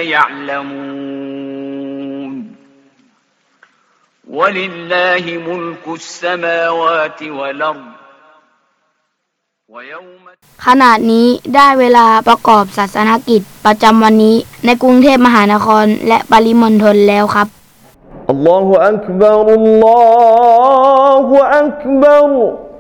يعلمون ولله ملك السماوات والأرض ขณะนี้ได้เวลาประกอบศาสนกิจประจำวันนี้ในกรุงเทพมหานครและปริมณฑลแล้วครับอัลลอฮุอักบัรอัลลอฮุอักบัร